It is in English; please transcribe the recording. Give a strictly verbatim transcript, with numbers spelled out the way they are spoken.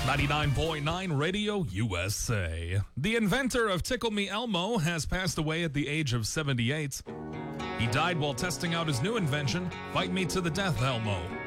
ninety-nine point nine Radio U S A. The inventor of Tickle Me Elmo has passed away at the age of seventy-eight. He died while testing out his new invention, Fight Me to the Death Elmo.